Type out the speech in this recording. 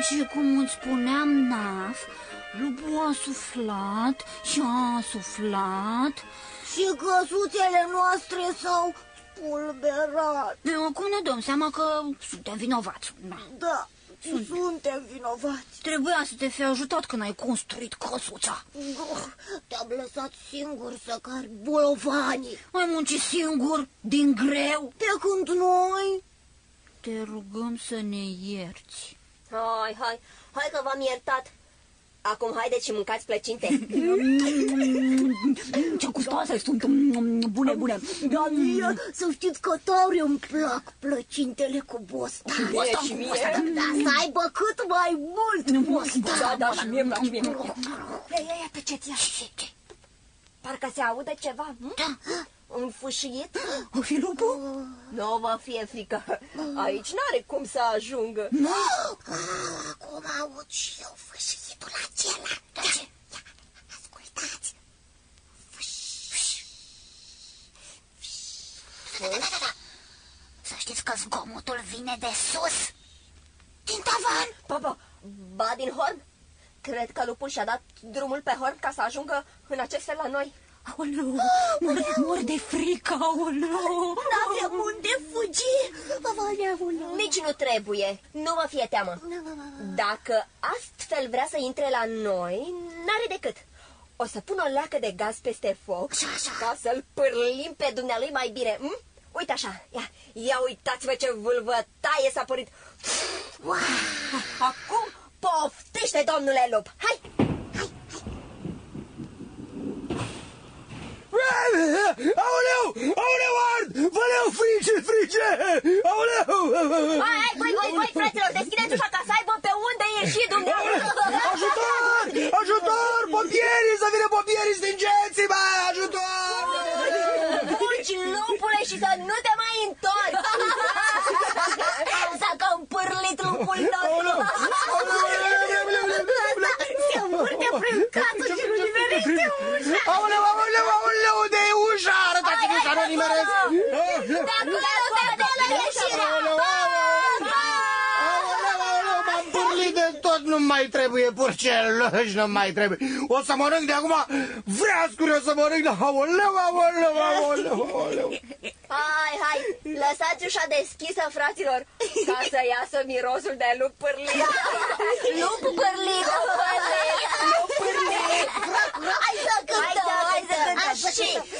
Și cum îți spuneam, Naf, lupul a suflat și a suflat. Și căsuțele noastre s-au spulberat. Acum ne dăm seama că suntem vinovați. Da, suntem vinovați. Trebuia să te fi ajutat când ai construit căsuța. Te-am lăsat singur să cari bolovanii. Ai muncit singur, din greu. Pe când noi... Te rugăm să ne ierți. Hai că v-am iertat. Acum haideți și mâncați plăcinte. Ce gustoase sunt, bune. Da, mie, să știți că tare îmi plac plăcintele cu bostan. Și mie. Da, să aibă cât mai mult bostan. Da, și mie îmi place mie. Ia, tăceți, ia. Parcă se aude ceva. Da. Un fâșiet? O fi lupul? Nu vă fie frică. Aici n-are cum să ajungă. Acum aud și eu fâșietul acela. Da, ce? Ascultați. Să știți că zgomotul vine de sus. Din tavan. Ba din horn? Cred că lupul și-a dat drumul pe horn ca să ajungă în acest fel la noi. Aoleu, mor de frică, aoleu. N-avem unde fugi. Nici nu trebuie, nu vă fie teamă. Dacă astfel vrea să intre la noi, n-are decât. O să pun o leacă de gaz peste foc ca să-l pârlim pe dumnealui mai bine. Uite așa, ia uitați-vă ce vâlvătaie s-a părit. Acum poftește, domnule lup. Hai! Aoleu, ard! Văleu, frice! Aoleu! Hai, voi, fraților, deschideți ușa ca să aibă pe unde ieși dumneavoastră. Ajutor! Pompierii, să vină pompierii, stingeți-mă! Ajutor! Fugi, lupule, și să nu te mai întorci. S-a cam pârlit lupul nostru. Se învârte prin casă și nu nimerește ușa. Aoleu, unde e ușa? Arătați-mi ușa, nu nimeresc! M-am pârlit de tot, nu mai trebuie purceluși, nu mai trebuie. O să mănânc de acum vreascuri, o să mănânc de... Aoleu! Hai, lăsați ușa deschisă, fraților, ca să iasă mirosul de lup pârlit. Lup pârlit. Hai să cântăm. Și